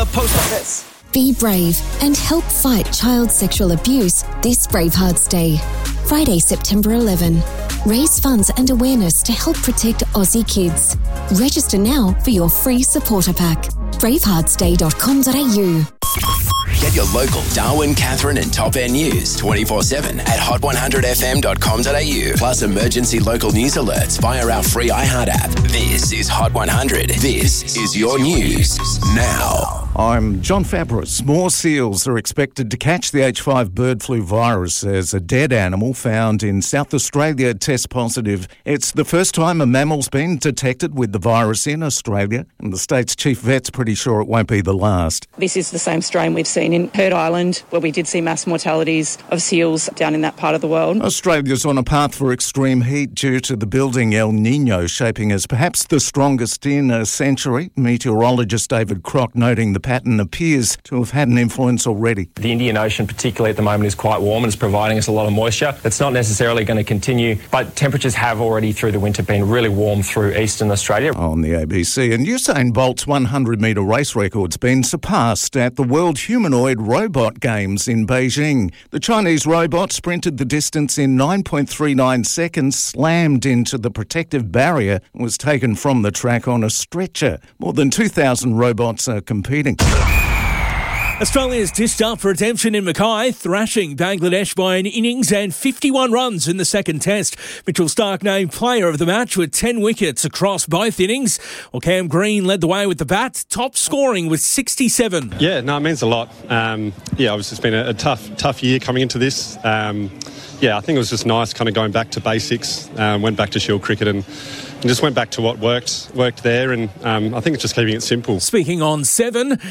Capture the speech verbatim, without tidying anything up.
post like this. Be brave and help fight child sexual abuse this Bravehearts Day. Friday, September eleventh. Raise funds and awareness to help protect Aussie kids. Register now for your free supporter pack. bravehearts day dot com dot a u. Get your local Darwin, Catherine and Top End news twenty-four seven at hot one hundred f m dot com dot a u. Plus emergency local news alerts via our free iHeart app. This is Hot one hundred. This is your news now. I'm John Fabris. More seals are expected to catch the H five bird flu virus as a dead animal found in South Australia tests positive. It's the first time a mammal's been detected with the virus in Australia, and the state's chief vet's pretty sure it won't be the last. This is the same strain we've seen in Heard Island, where we did see mass mortalities of seals down in that part of the world. Australia's on a path for extreme heat due to the building El Niño shaping as perhaps the strongest in a century. Meteorologist David Crock noting the pattern appears to have had an influence already. The Indian Ocean, particularly at the moment, is quite warm and is providing us a lot of moisture. That's not necessarily going to continue, but temperatures have already through the winter been really warm through eastern Australia. On the A B C, and Usain Bolt's one hundred metre race record's been surpassed at the World Humanoid Robot Games in Beijing. The Chinese robot sprinted the distance in nine point three nine seconds, slammed into the protective barrier, and was taken from the track on a stretcher. More than two thousand robots are competing. Australia's dished up for redemption in Mackay, thrashing Bangladesh by an innings and fifty-one runs in the second test. Mitchell Starc named player of the match with ten wickets across both innings, while Cam Green led the way with the bat, top scoring with sixty-seven. Yeah, no, it means a lot. Um, yeah, obviously it's been a, a tough, tough year coming into this. Um, yeah, I think it was just nice kind of going back to basics, um, went back to Shield cricket and And just went back to what worked worked there, and um, I think it's just keeping it simple. Speaking on Seven,